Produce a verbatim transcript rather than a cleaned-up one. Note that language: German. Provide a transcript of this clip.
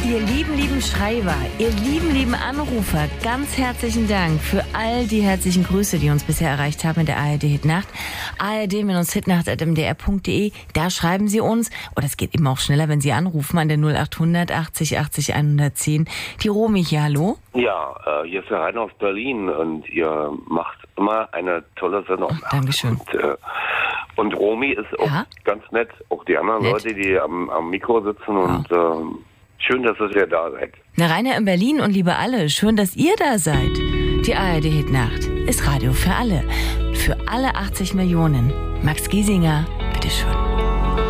Ihr lieben, lieben Schreiber, ihr lieben, lieben Anrufer, ganz herzlichen Dank für all die herzlichen Grüße, die uns bisher erreicht haben in der A R D Hitnacht. A R D-hitnacht at m d r punkt d e, da schreiben Sie uns, oder es geht eben auch schneller, wenn Sie anrufen, an der null achthundert achtzig achtzig hundertzehn. Die Romy hier, hallo? Ja, äh, hier ist der Rainer aus Berlin und ihr macht immer eine tolle Sendung. Oh, Dankeschön. Und, äh, und Romy ist auch ja? ganz nett, auch die anderen nett. Leute, die am, am Mikro sitzen und oh. äh, schön, dass ihr da seid. Na, Rainer in Berlin und liebe alle, schön, dass ihr da seid. Die A R D Hitnacht ist Radio für alle. Für alle achtzig Millionen. Max Giesinger, bitteschön.